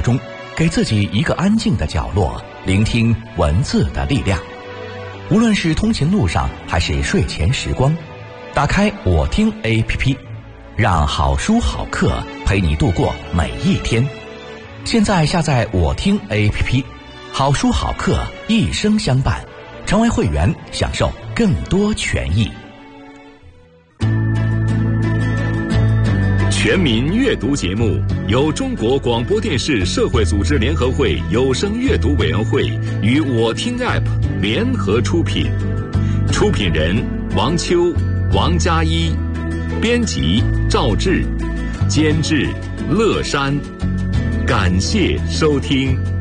中，给自己一个安静的角落，聆听文字的力量。无论是通勤路上还是睡前时光，打开我听 APP， 让好书好课陪你度过每一天。现在下载我听 APP， 好书好课一生相伴，成为会员享受更多权益。 全民阅读节目由中国广播电视社会组织联合会有声阅读委员会与我听 App 联合出品，出品人王秋、王佳一，编辑赵志，监制乐山。感谢收听。